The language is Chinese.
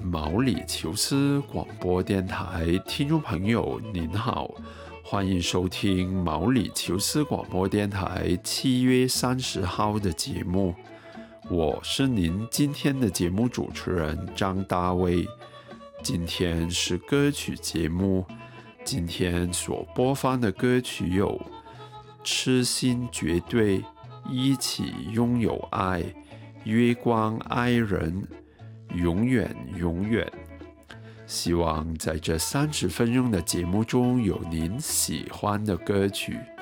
毛里求斯广播电台听众朋友您好，欢迎收听毛里求斯广播电台7月30号的节目，我是您今天的节目主持人张大卫。今天是歌曲节目，今天所播放的歌曲有痴心绝对、一起拥有爱、月光爱人、永远永远。希望在这30分钟的节目中有您喜欢的歌曲。